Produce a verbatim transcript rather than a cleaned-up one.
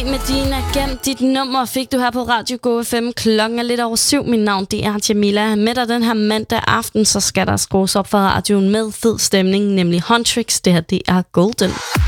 Medina, gem dit nummer fik du her på Radio Go F M. Klokken er lidt over syv. Mit navn, det er Jamila. Med dig den her mandag aften, så skal der skrues op for radioen med fed stemning, nemlig Huntrix. Det her, det er Golden.